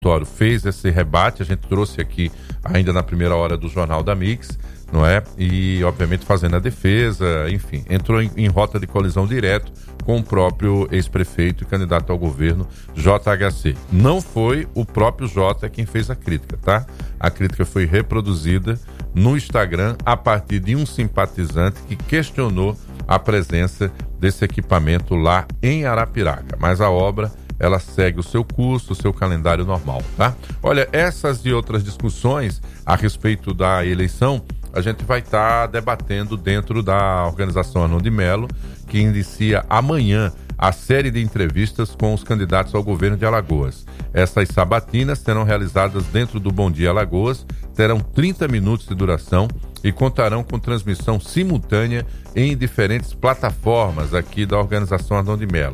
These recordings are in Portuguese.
fez esse rebate, a gente trouxe aqui ainda na primeira hora do Jornal da Mix, não é? E, obviamente, fazendo a defesa, enfim, entrou em rota de colisão direto com o próprio ex-prefeito e candidato ao governo, JHC. Não foi o próprio Jota quem fez a crítica, tá? A crítica foi reproduzida no Instagram a partir de um simpatizante que questionou a presença desse equipamento lá em Arapiraca. Mas a obra, ela segue o seu curso, o seu calendário normal, tá? Olha, essas e outras discussões a respeito da eleição, a gente vai estar debatendo dentro da organização Arnon de Melo, que inicia amanhã a série de entrevistas com os candidatos ao governo de Alagoas. Essas sabatinas serão realizadas dentro do Bom Dia Alagoas, terão 30 minutos de duração e contarão com transmissão simultânea em diferentes plataformas aqui da organização Arnon de Melo.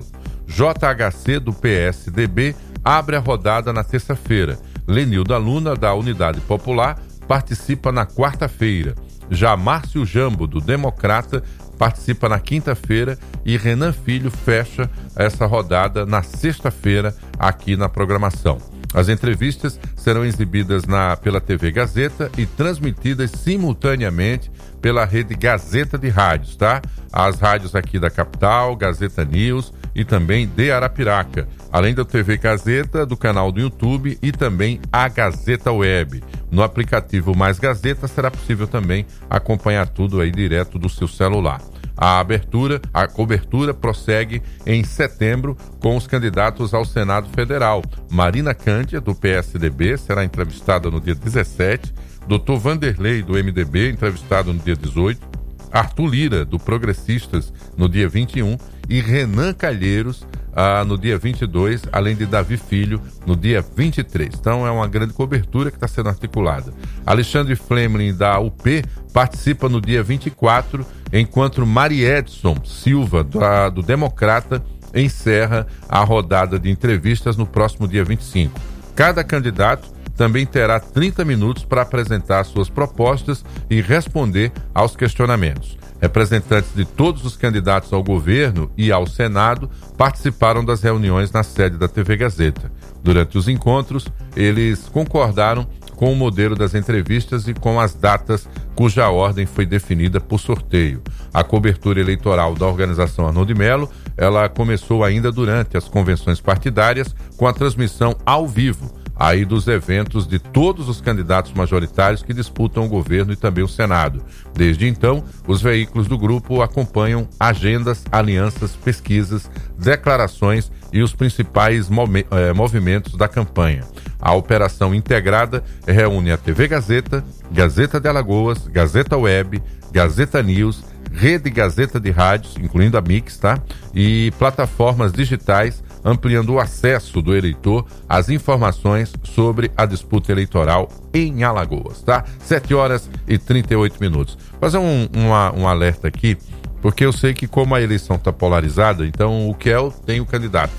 JHC do PSDB abre a rodada na terça-feira. Lenilda Luna, da Unidade Popular, participa na quarta-feira. Já Márcio Jambo, do Democrata, participa na quinta-feira e Renan Filho fecha essa rodada na sexta-feira aqui na programação. As entrevistas serão exibidas pela TV Gazeta e transmitidas simultaneamente pela rede Gazeta de Rádios, tá? As rádios aqui da capital, Gazeta News e também de Arapiraca, além da TV Gazeta, do canal do YouTube e também a Gazeta Web. No aplicativo Mais Gazeta será possível também acompanhar tudo aí direto do seu celular. A cobertura prossegue em setembro com os candidatos ao Senado Federal. Marina Cândia, do PSDB, será entrevistada no dia 17, Dr. Vanderlei, do MDB, entrevistado no dia 18, Arthur Lira, do Progressistas, no dia 21 e Renan Calheiros, no dia 22, além de Davi Filho, no dia 23. Então é uma grande cobertura que está sendo articulada. Alexandre Fleming, da UP, participa no dia 24, enquanto Mari Edson Silva, do Democrata, encerra a rodada de entrevistas no próximo dia 25. Cada candidato também terá 30 minutos para apresentar suas propostas e responder aos questionamentos. Representantes de todos os candidatos ao governo e ao Senado participaram das reuniões na sede da TV Gazeta. Durante os encontros, eles concordaram com o modelo das entrevistas e com as datas cuja ordem foi definida por sorteio. A cobertura eleitoral da organização Arnon de Melo, ela começou ainda durante as convenções partidárias com a transmissão ao vivo aí dos eventos de todos os candidatos majoritários que disputam o governo e também o Senado. Desde então, os veículos do grupo acompanham agendas, alianças, pesquisas, declarações e os principais movimentos da campanha. A operação integrada reúne a TV Gazeta, Gazeta de Alagoas, Gazeta Web, Gazeta News, Rede Gazeta de Rádios, incluindo a Mix, tá? E plataformas digitais, ampliando o acesso do eleitor às informações sobre a disputa eleitoral em Alagoas, tá? 7h38. Fazer um alerta aqui, porque eu sei que como a eleição está polarizada, então o Kel tem o candidato,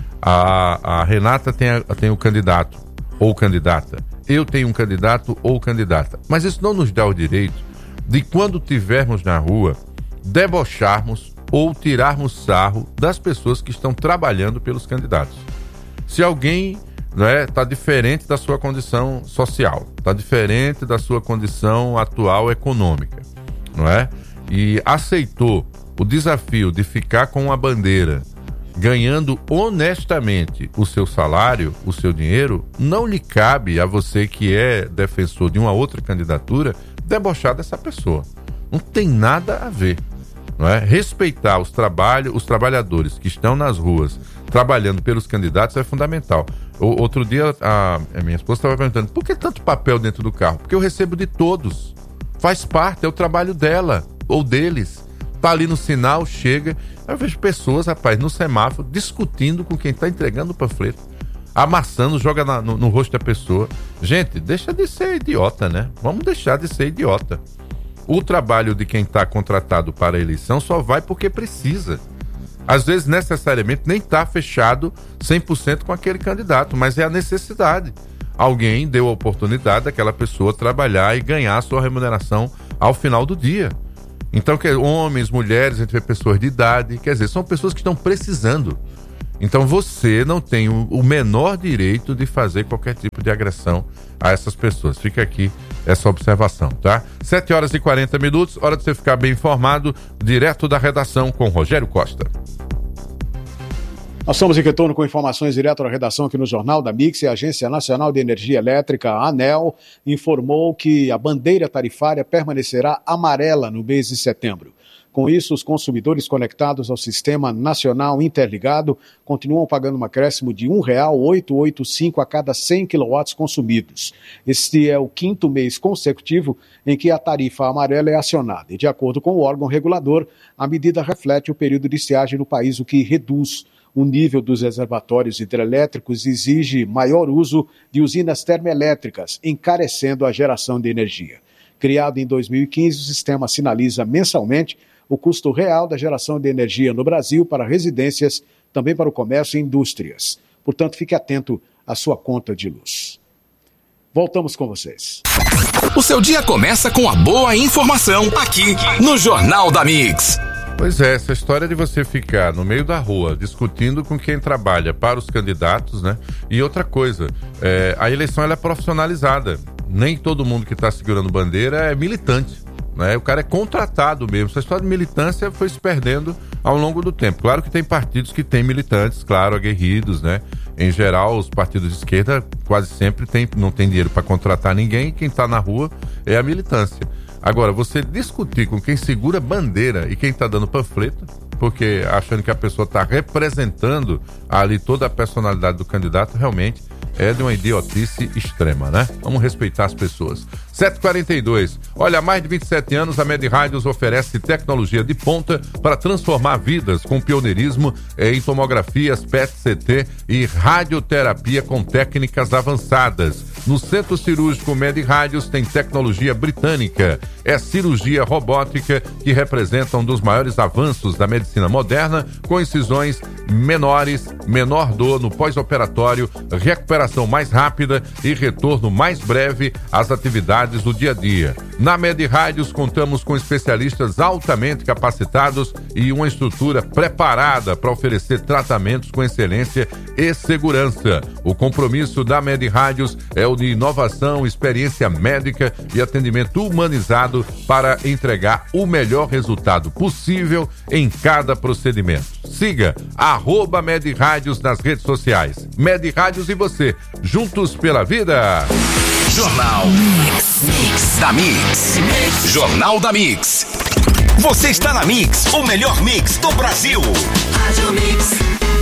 a Renata tem o candidato ou candidata, eu tenho um candidato ou candidata, mas isso não nos dá o direito de, quando tivermos na rua, debocharmos ou tirarmos sarro das pessoas que estão trabalhando pelos candidatos. Se alguém está diferente da sua condição social, está diferente da sua condição atual econômica, não é? E aceitou o desafio de ficar com uma bandeira, ganhando honestamente o seu salário, o seu dinheiro, não lhe cabe a você, que é defensor de uma outra candidatura, debochar dessa pessoa. Não tem nada a ver. Não é? Respeitar os trabalhadores que estão nas ruas trabalhando pelos candidatos é fundamental. Outro dia a minha esposa estava perguntando: por que tanto papel dentro do carro? Porque eu recebo de todos, faz parte, é o trabalho dela ou deles. Tá ali no sinal, chega, eu vejo pessoas, rapaz, no semáforo discutindo com quem está entregando o panfleto, amassando, joga no rosto da pessoa. Gente, deixa de ser idiota, né? Vamos deixar de ser idiota. O trabalho de quem está contratado para a eleição só vai porque precisa. Às vezes, necessariamente, nem está fechado 100% com aquele candidato, mas é a necessidade. Alguém deu a oportunidade daquela pessoa trabalhar e ganhar a sua remuneração ao final do dia. Então, homens, mulheres, a gente vê pessoas de idade, quer dizer, são pessoas que estão precisando. Então você não tem o menor direito de fazer qualquer tipo de agressão a essas pessoas. Fica aqui essa observação, tá? 7h40, hora de você ficar bem informado, direto da redação com Rogério Costa. Nós estamos em retorno com informações direto da redação aqui no Jornal da Mix. E a Agência Nacional de Energia Elétrica, a ANEEL, informou que a bandeira tarifária permanecerá amarela no mês de setembro. Com isso, os consumidores conectados ao Sistema Nacional Interligado continuam pagando um acréscimo de R$ 1,885 a cada 100 kW consumidos. Este é o 5º mês consecutivo em que a tarifa amarela é acionada. E, de acordo com o órgão regulador, a medida reflete o período de estiagem no país, o que reduz o nível dos reservatórios hidrelétricos, exige maior uso de usinas termoelétricas, encarecendo a geração de energia. Criado em 2015, o sistema sinaliza mensalmente o custo real da geração de energia no Brasil para residências, também para o comércio e indústrias. Portanto, fique atento à sua conta de luz. Voltamos com vocês. O seu dia começa com a boa informação aqui no Jornal da Mix. Pois é, essa história de você ficar no meio da rua discutindo com quem trabalha para os candidatos, né? E outra coisa, a eleição ela é profissionalizada. Nem todo mundo que está segurando bandeira é militante, né? O cara é contratado mesmo. Essa história de militância foi se perdendo ao longo do tempo. Claro que tem partidos que têm militantes, claro, aguerridos, né? Em geral, os partidos de esquerda quase sempre não tem dinheiro para contratar ninguém, e quem está na rua é a militância. Agora, você discutir com quem segura bandeira e quem está dando panfleto, porque achando que a pessoa está representando ali toda a personalidade do candidato, realmente é de uma idiotice extrema, né? Vamos respeitar as pessoas. 7h42. Olha, há mais de 27 anos a Med Rádios oferece tecnologia de ponta para transformar vidas com pioneirismo em tomografias PET-CT e radioterapia com técnicas avançadas. No Centro Cirúrgico Med Rádios tem tecnologia britânica. É cirurgia robótica que representa um dos maiores avanços da medicina moderna, com incisões menores, menor dor no pós-operatório, recuperação mais rápida e retorno mais breve às atividades do dia a dia. Na Med Rádios contamos com especialistas altamente capacitados e uma estrutura preparada para oferecer tratamentos com excelência e segurança. O compromisso da Med Rádios é o de inovação, experiência médica e atendimento humanizado para entregar o melhor resultado possível em cada procedimento. Siga @Med Rádios nas redes sociais. Med Rádios e você, juntos pela vida. Jornal Mix da Mix. Jornal da Mix. Você está na Mix, o melhor mix do Brasil. Rádio Mix.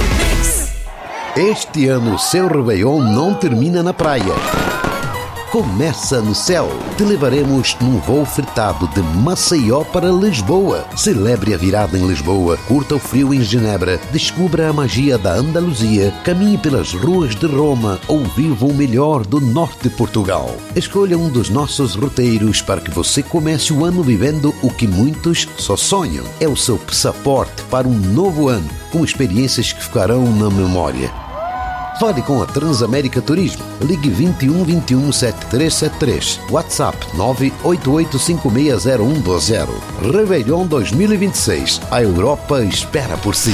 Este ano o seu Réveillon não termina na praia. Começa no céu. Te levaremos num voo fretado de Maceió para Lisboa. Celebre a virada em Lisboa, curta o frio em Genebra, descubra a magia da Andaluzia, caminhe pelas ruas de Roma ou viva o melhor do norte de Portugal. Escolha um dos nossos roteiros para que você comece o ano vivendo o que muitos só sonham. É o seu passaporte para um novo ano, com experiências que ficarão na memória. Fale com a Transamérica Turismo. Ligue 21 21 7373. WhatsApp 988560120. Réveillon 2026. A Europa espera por si.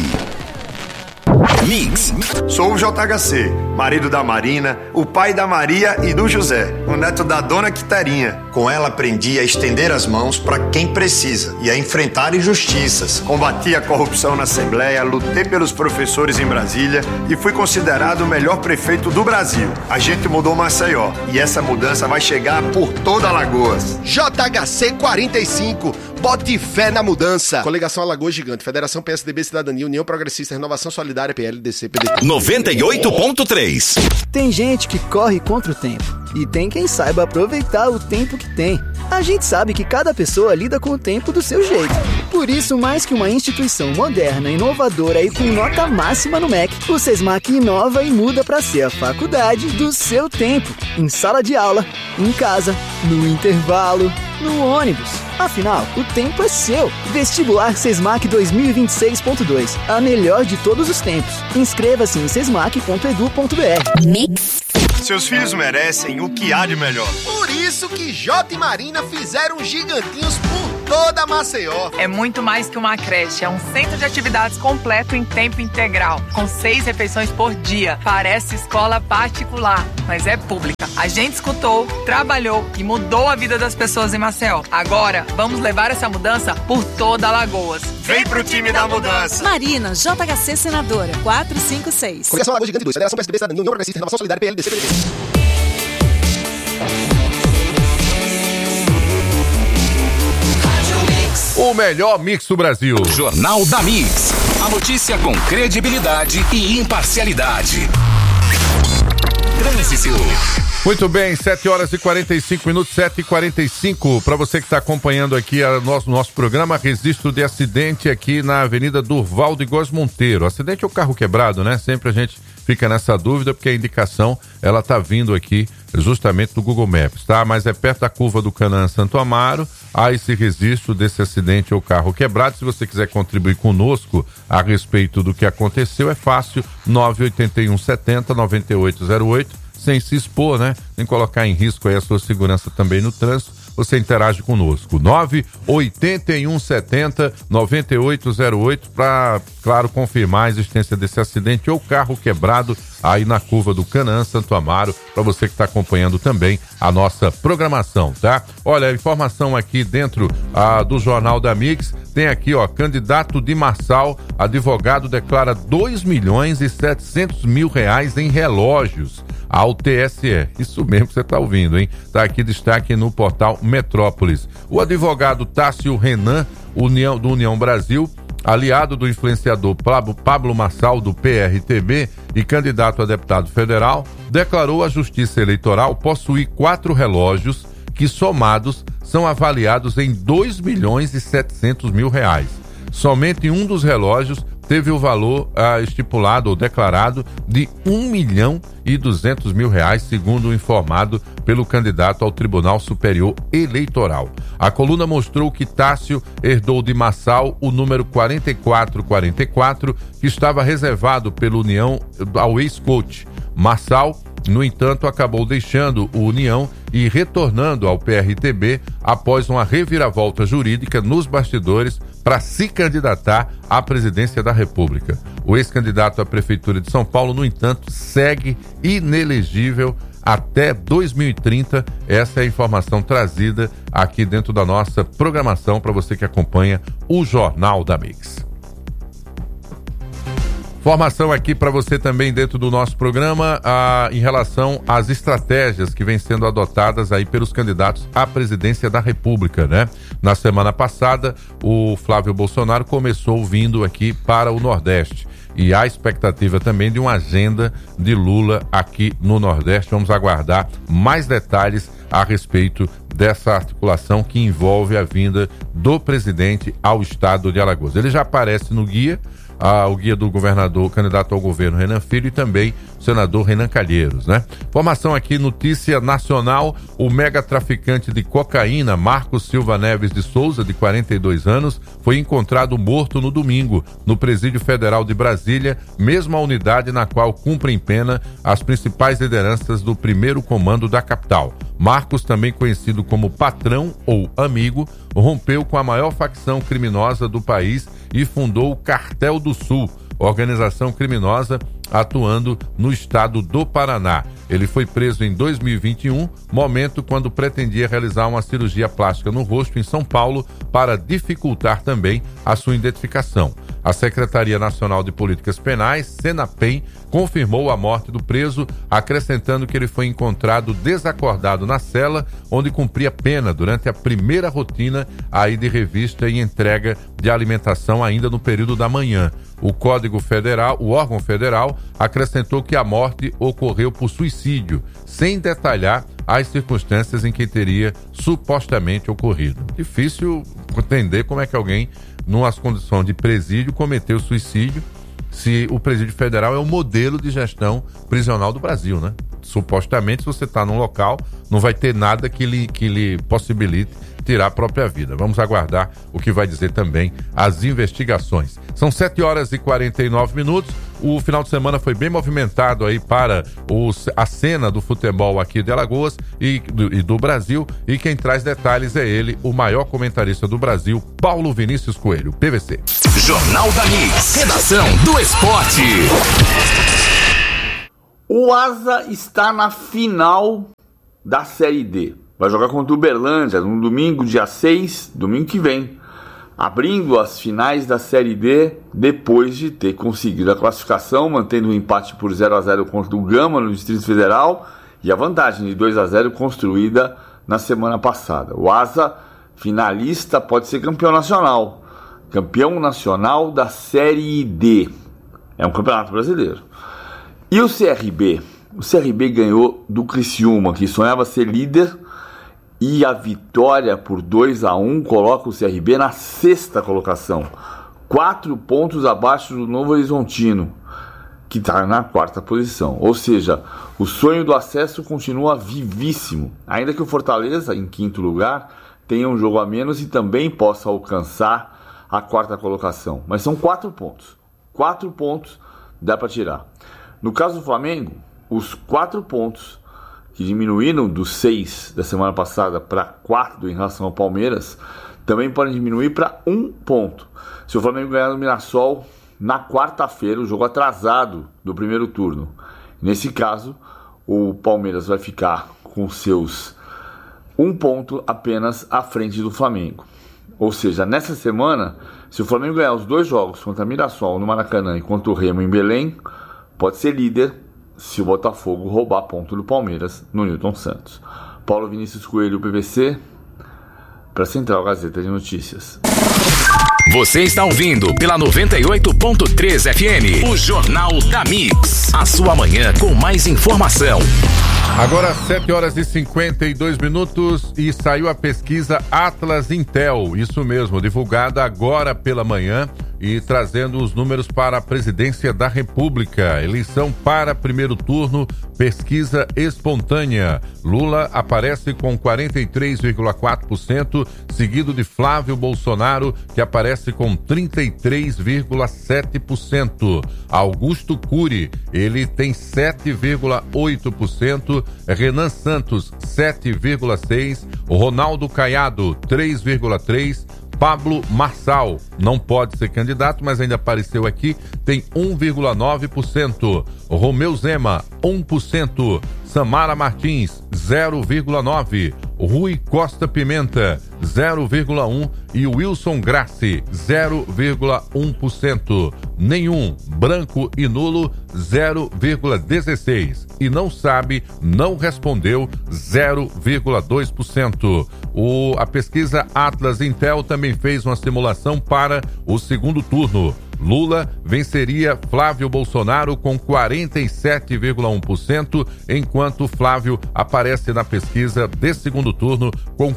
Mix. Sou o JHC, marido da Marina, o pai da Maria e do José, o neto da dona Quitarinha. Com ela aprendi a estender as mãos para quem precisa e a enfrentar injustiças. Combati a corrupção na Assembleia, lutei pelos professores em Brasília e fui considerado o melhor prefeito do Brasil. A gente mudou Maceió e essa mudança vai chegar por toda Alagoas. JHC 45. Bote fé na mudança. Coligação Alagoas Gigante, Federação PSDB Cidadania, União Progressista, Renovação Solidária, PLDC, PDT. 98.3. Tem gente que corre contra o tempo e tem quem saiba aproveitar o tempo que tem. A gente sabe que cada pessoa lida com o tempo do seu jeito. Por isso, mais que uma instituição moderna, inovadora e com nota máxima no MEC, o SESMAC inova e muda para ser a faculdade do seu tempo. Em sala de aula, em casa, no intervalo, no ônibus. Afinal, o tempo é seu. Vestibular SESMAC 2026.2. A melhor de todos os tempos. Inscreva-se em sesmac.edu.br. Mix. Seus filhos merecem o que há de melhor. Por isso que Jota e Marina fizeram gigantinhos por toda Maceió. É muito mais que uma creche, é um centro de atividades completo em tempo integral, com 6 refeições por dia. Parece escola particular, mas é pública. A gente escutou, trabalhou e mudou a vida das pessoas em Maceió. Agora, vamos levar essa mudança por toda Alagoas. Vem pro time da mudança. Marina, JHC Senadora, 456. Coligação Alagoas Gigante 2, Federação PSDB, Cidadania, União Progressista, Renovação Solidária, PL, DC, PDT. O melhor mix do Brasil. Jornal da Mix. A notícia com credibilidade e imparcialidade. Trânsito. Muito bem, 7 horas e 45 minutos, 7h45. Para você que está acompanhando aqui nosso programa, registro de acidente aqui na Avenida Durval de Góes Monteiro. Acidente ou carro quebrado, né? Sempre a gente fica nessa dúvida, porque a indicação, ela tá vindo aqui justamente do Google Maps, tá? Mas é perto da curva do Canaã Santo Amaro, há esse registro desse acidente ou carro quebrado. Se você quiser contribuir conosco a respeito do que aconteceu, é fácil, 98170-9808, sem se expor, né? Sem colocar em risco aí a sua segurança também no trânsito. Você interage conosco, 98170-9808, para, claro, confirmar a existência desse acidente ou carro quebrado aí na curva do Canaã Santo Amaro, para você que está acompanhando também a nossa programação, tá? Olha, a informação aqui dentro do Jornal da Mix, tem aqui, ó, candidato de Marçal, advogado declara 2.700.000 reais em relógios ao TSE. Isso mesmo que você está ouvindo, hein? Tá aqui destaque no portal Metrópolis. O advogado Tássio Renan, do União Brasil, aliado do influenciador Pablo Marçal, do PRTB e candidato a deputado federal, declarou à Justiça Eleitoral possuir 4 relógios que, somados, são avaliados em 2.700.000 reais. Somente um dos relógios teve o valor estipulado ou declarado de R$1.200.000, segundo o informado pelo candidato ao Tribunal Superior Eleitoral. A coluna mostrou que Tássio herdou de Marçal o número 4444, que estava reservado pela União ao ex-coach. Marçal, no entanto, acabou deixando o União e retornando ao PRTB após uma reviravolta jurídica nos bastidores para se candidatar à presidência da República. O ex-candidato à Prefeitura de São Paulo, no entanto, segue inelegível até 2030. Essa é a informação trazida aqui dentro da nossa programação para você que acompanha o Jornal da Mix. Informação aqui para você também dentro do nosso programa em relação às estratégias que vêm sendo adotadas aí pelos candidatos à presidência da República, né? Na semana passada, o Flávio Bolsonaro começou vindo aqui para o Nordeste e há expectativa também de uma agenda de Lula aqui no Nordeste. Vamos aguardar mais detalhes a respeito dessa articulação que envolve a vinda do presidente ao estado de Alagoas. Ele já aparece no guia, o guia do governador, candidato ao governo Renan Filho, e também o senador Renan Calheiros, né? Informação aqui, notícia nacional: o mega traficante de cocaína, Marcos Silva Neves de Souza, de 42 anos, foi encontrado morto no domingo, no Presídio Federal de Brasília, mesma unidade na qual cumprem pena as principais lideranças do primeiro comando da capital. Marcos, também conhecido como Patrão ou Amigo, rompeu com a maior facção criminosa do país e fundou o Cartel do Sul, organização criminosa atuando no estado do Paraná. Ele foi preso em 2021, momento quando pretendia realizar uma cirurgia plástica no rosto em São Paulo para dificultar também a sua identificação. A Secretaria Nacional de Políticas Penais, Senapen, confirmou a morte do preso, acrescentando que ele foi encontrado desacordado na cela, onde cumpria pena durante a primeira rotina aí de revista e entrega de alimentação ainda no período da manhã. O órgão federal, acrescentou que a morte ocorreu por suicídio, sem detalhar as circunstâncias em que teria supostamente ocorrido. Difícil entender como é que alguém, numa condição de presídio, cometeu suicídio, se o presídio federal é o modelo de gestão prisional do Brasil, né? supostamente, se você está num local, não vai ter nada que lhe possibilite tirar a própria vida. Vamos aguardar o que vai dizer também as investigações. São 7h49. O final de semana foi bem movimentado aí para a cena do futebol aqui de Alagoas e do Brasil. E quem traz detalhes é ele, o maior comentarista do Brasil, Paulo Vinícius Coelho, PVC. Jornal da Mix, redação do esporte. O Asa está na final da Série D. Vai jogar contra o Uberlândia no domingo, dia 6, domingo que vem, abrindo as finais da Série D depois de ter conseguido a classificação, mantendo o empate por 0-0 contra o Gama no Distrito Federal e a vantagem de 2-0 construída na semana passada. O Asa, finalista, pode ser campeão nacional nacional da Série D. É um campeonato brasileiro. E o CRB? O CRB ganhou do Criciúma, que sonhava ser líder, e a vitória por 2-1 coloca o CRB na 6ª colocação, 4 pontos abaixo do Novo Horizontino, que está na 4ª posição. Ou seja, o sonho do acesso continua vivíssimo, ainda que o Fortaleza, em 5º lugar, tenha um jogo a menos e também possa alcançar a 4ª colocação. Mas são 4 pontos. 4 pontos dá para tirar. No caso do Flamengo, os 4 pontos que diminuíram dos 6 da semana passada para 4 em relação ao Palmeiras, também podem diminuir para 1 ponto. Se o Flamengo ganhar no Mirassol na quarta-feira, o jogo atrasado do primeiro turno. Nesse caso, o Palmeiras vai ficar com seus 1 ponto apenas à frente do Flamengo. Ou seja, nessa semana, se o Flamengo ganhar os 2 jogos contra Mirassol no Maracanã e contra o Remo em Belém, pode ser líder se o Botafogo roubar ponto do Palmeiras no Newton Santos. Paulo Vinícius Coelho, PVC, para a Central Gazeta de Notícias. Você está ouvindo pela 98.3 FM, o Jornal da Mix. A sua manhã com mais informação. Agora 7h52 e saiu a pesquisa Atlas Intel, isso mesmo, divulgada agora pela manhã e trazendo os números para a presidência da República. Eleição para primeiro turno, pesquisa espontânea. Lula aparece com 43,4%, seguido de Flávio Bolsonaro, que aparece com 33,7%. Augusto Cury, ele tem 7,8%. Renan Santos, 7,6%. Ronaldo Caiado, 3,3%. Pablo Marçal não pode ser candidato, mas ainda apareceu aqui, tem 1,9%. Romeu Zema, 1%. Samara Martins, 0,9%. Rui Costa Pimenta, 0,1%. E Wilson Grassi, 0,1%. Nenhum. Branco e nulo, 0,16%. E não sabe, não respondeu, 0,2%. A pesquisa Atlas Intel também fez uma simulação para o segundo turno. Lula venceria Flávio Bolsonaro com 47,1%, enquanto Flávio aparece na pesquisa de segundo turno com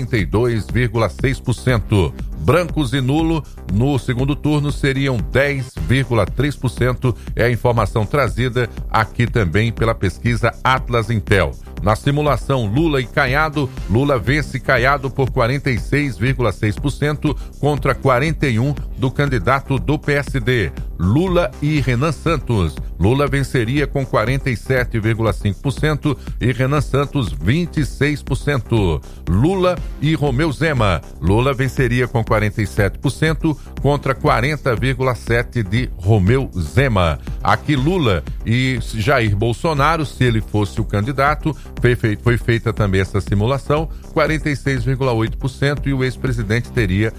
42,6%. Brancos e nulo no segundo turno seriam 10,3%, é a informação trazida aqui também pela pesquisa Atlas Intel. Na simulação Lula e Caiado, Lula vence Caiado por 46,6% contra 41% do candidato do PSD. Lula e Renan Santos. Lula venceria com 47,5% e Renan Santos 26%. Lula e Romeu Zema. Lula venceria com 47% contra 40,7% de Romeu Zema. Aqui Lula e Jair Bolsonaro, se ele fosse o candidato, foi feita também essa simulação, 46,8% e o ex-presidente teria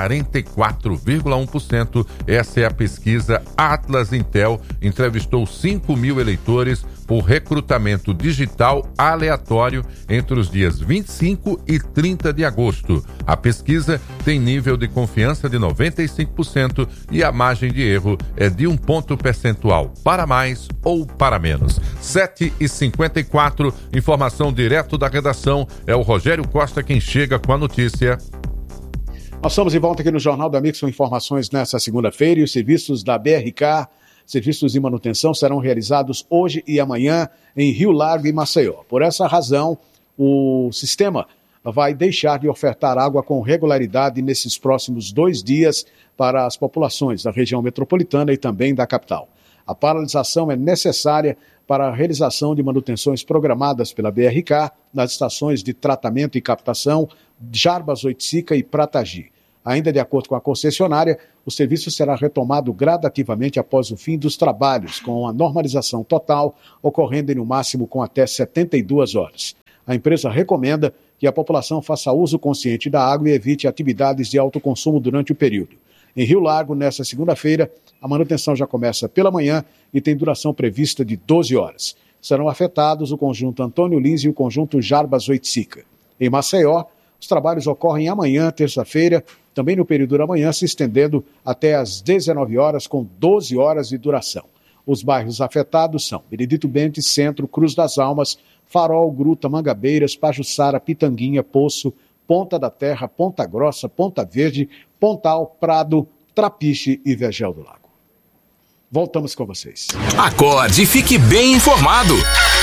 44,1%. Essa é a pesquisa Atlas Intel, entrevistou 5.000 eleitores por recrutamento digital aleatório entre os dias 25 e 30 de agosto. A pesquisa tem nível de confiança de 95% e a margem de erro é de 1 ponto percentual, para mais ou para menos. 7h54, informação direto da redação, é o Rogério Costa quem chega com a notícia. Nós estamos de volta aqui no Jornal da Mix com informações nessa segunda-feira e os serviços da BRK Serviços de manutenção serão realizados hoje e amanhã em Rio Largo e Maceió. Por essa razão, o sistema vai deixar de ofertar água com regularidade nesses próximos 2 dias para as populações da região metropolitana e também da capital. A paralisação é necessária para a realização de manutenções programadas pela BRK nas estações de tratamento e captação Jarbas, Oiticica e Pratagi. Ainda de acordo com a concessionária, o serviço será retomado gradativamente após o fim dos trabalhos, com a normalização total ocorrendo no máximo com até 72 horas. A empresa recomenda que a população faça uso consciente da água e evite atividades de alto consumo durante o período. Em Rio Largo, nesta segunda-feira, a manutenção já começa pela manhã e tem duração prevista de 12 horas. Serão afetados o conjunto Antônio Lins e o conjunto Jarbas Oiticica. Em Maceió, os trabalhos ocorrem amanhã, terça-feira, também no período da manhã, se estendendo até às 19 horas, com 12 horas de duração. Os bairros afetados são Benedito Bentes, Centro, Cruz das Almas, Farol, Gruta, Mangabeiras, Pajuçara, Pitanguinha, Poço, Ponta da Terra, Ponta Grossa, Ponta Verde, Pontal, Prado, Trapiche e Vergel do Lago. Voltamos com vocês. Acorde e fique bem informado.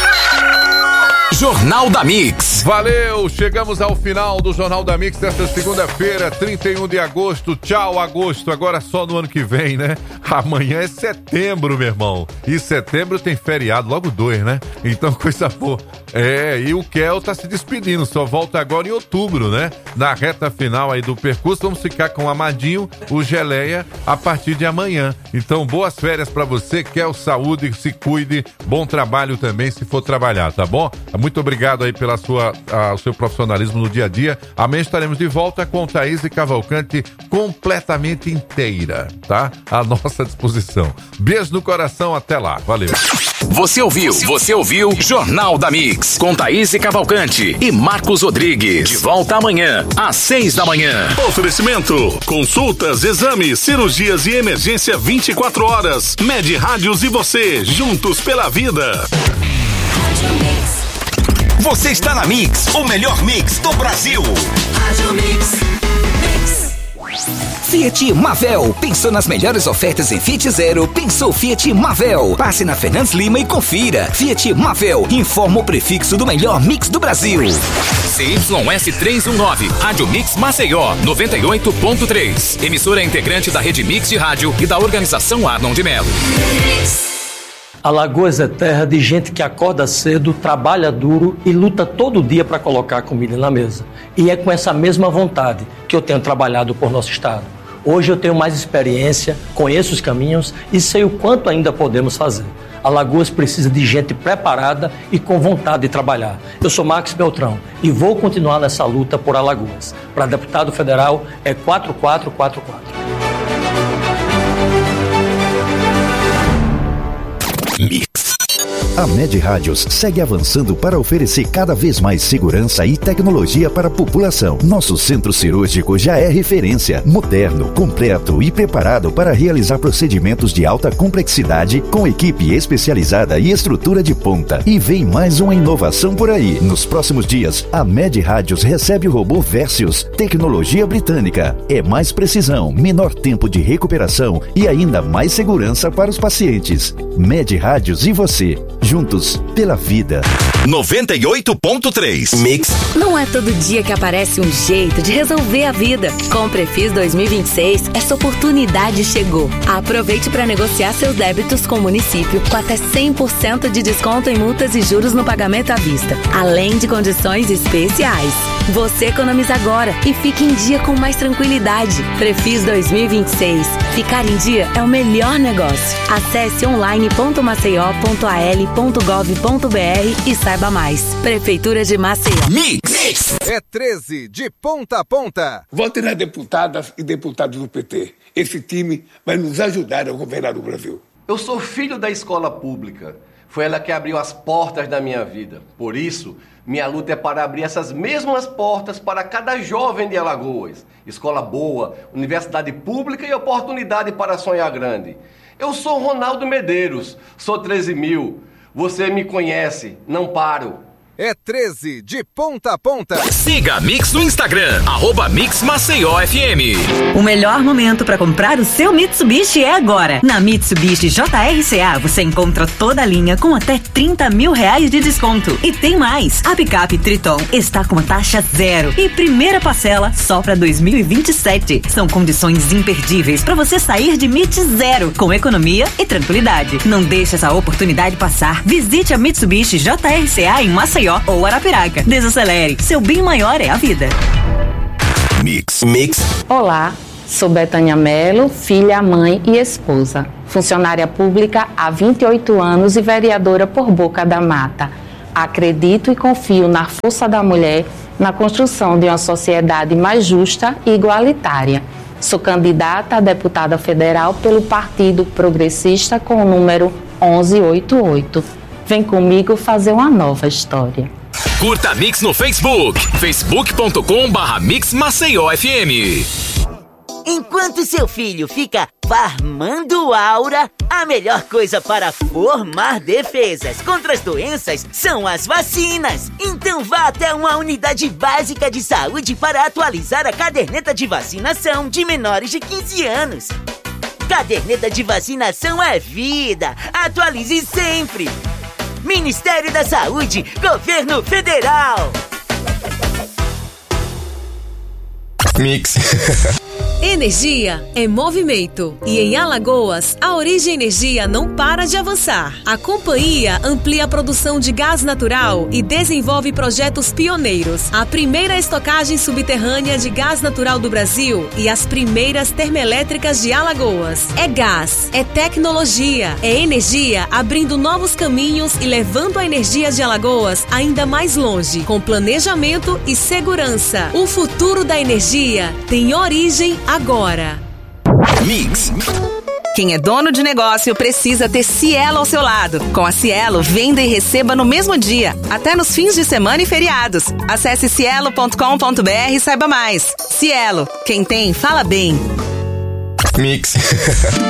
Jornal da Mix. Valeu, chegamos ao final do Jornal da Mix desta segunda-feira, 31 de agosto. Tchau, agosto, agora só no ano que vem, né? Amanhã é setembro, meu irmão. E setembro tem feriado, logo 2, né? Então, coisa boa. E o Kel tá se despedindo, só volta agora em outubro, né? Na reta final aí do percurso, vamos ficar com o Amadinho, o Geleia, a partir de amanhã. Então, boas férias pra você, Kel, saúde, se cuide, bom trabalho também, se for trabalhar, tá bom? Muito obrigado aí pela o seu profissionalismo no dia a dia. Amanhã estaremos de volta com Thaís Cavalcante completamente inteira, tá? À nossa disposição. Beijo no coração, até lá. Valeu. Você ouviu Jornal da Mix, com Thaís Cavalcante e Marcos Rodrigues. De volta amanhã, às 6 da manhã. Oferecimento: consultas, exames, cirurgias e emergência 24 horas. Med Rádios e você, juntos pela vida. Você está na Mix, o melhor mix do Brasil. Rádio Mix. Fiat Mavel. Pensou nas melhores ofertas em Fiat Zero? Pensou Fiat Mavel. Passe na Fernandes Lima e confira. Fiat Mavel informa o prefixo do melhor mix do Brasil. CYS 319, Rádio Mix Maceió, 98.3. Emissora integrante da Rede Mix de Rádio e da Organização Arnon de Melo. Alagoas é terra de gente que acorda cedo, trabalha duro e luta todo dia para colocar comida na mesa. E é com essa mesma vontade que eu tenho trabalhado por nosso estado. Hoje eu tenho mais experiência, conheço os caminhos e sei o quanto ainda podemos fazer. Alagoas precisa de gente preparada e com vontade de trabalhar. Eu sou Max Beltrão e vou continuar nessa luta por Alagoas. Para deputado federal é 4444. Mix. A Med Rádios segue avançando para oferecer cada vez mais segurança e tecnologia para a população. Nosso centro cirúrgico já é referência, moderno, completo e preparado para realizar procedimentos de alta complexidade com equipe especializada e estrutura de ponta. E vem mais uma inovação por aí. Nos próximos dias, a Med Rádios recebe o robô Versius, tecnologia britânica. É mais precisão, menor tempo de recuperação e ainda mais segurança para os pacientes. Med Rádios e você, juntos pela vida. 98.3 Mix. Não é todo dia que aparece um jeito de resolver a vida. Com o Prefis 2026, essa oportunidade chegou. Aproveite para negociar seus débitos com o município com até 100% de desconto em multas e juros no pagamento à vista, além de condições especiais. Você economiza agora e fique em dia com mais tranquilidade. Prefis 2026. Ficar em dia é o melhor negócio. Acesse online.maceió.al.gov.br e saiba mais. Prefeitura de Maceió. Mix. É 13 de ponta a ponta. Vote nas deputadas e deputados do PT. Esse time vai nos ajudar a governar o Brasil. Eu sou filho da escola pública. Foi ela que abriu as portas da minha vida. Por isso, minha luta é para abrir essas mesmas portas para cada jovem de Alagoas. Escola boa, universidade pública e oportunidade para sonhar grande. Eu sou Ronaldo Medeiros, sou 13.000. Você me conhece, não paro. É 13 de ponta a ponta. Siga a Mix no Instagram, @MixMaceió FM. O melhor momento para comprar o seu Mitsubishi é agora. Na Mitsubishi JRCA você encontra toda a linha com até R$30 mil de desconto. E tem mais, a picape Triton está com taxa zero e primeira parcela só para 2027. São condições imperdíveis para você sair de Mit zero com economia e tranquilidade. Não deixe essa oportunidade passar. Visite a Mitsubishi JRCA em Maceió ou Arapiraca. Desacelere, seu bem maior é a vida. Mix. Olá, sou Betânia Mello, filha, mãe e esposa. Funcionária pública há 28 anos e vereadora por Boca da Mata. Acredito e confio na força da mulher na construção de uma sociedade mais justa e igualitária. Sou candidata a deputada federal pelo Partido Progressista com o número 1188. Vem comigo fazer uma nova história. Curta a Mix no Facebook, facebook.com/Mix Maceió FM. Enquanto seu filho fica farmando aura, a melhor coisa para formar defesas contra as doenças são as vacinas. Então vá até uma unidade básica de saúde para atualizar a caderneta de vacinação de menores de 15 anos. Caderneta de vacinação é vida. Atualize sempre. Ministério da Saúde, Governo Federal. Mix. Energia é movimento e em Alagoas a Origem Energia não para de avançar. A companhia amplia a produção de gás natural e desenvolve projetos pioneiros. A primeira estocagem subterrânea de gás natural do Brasil e as primeiras termoelétricas de Alagoas. É gás, é tecnologia, é energia abrindo novos caminhos e levando a energia de Alagoas ainda mais longe, com planejamento e segurança. O futuro da energia tem origem agora. Mix. Quem é dono de negócio precisa ter Cielo ao seu lado. Com a Cielo, venda e receba no mesmo dia, até nos fins de semana e feriados. Acesse cielo.com.br e saiba mais. Cielo, quem tem, fala bem. Mix.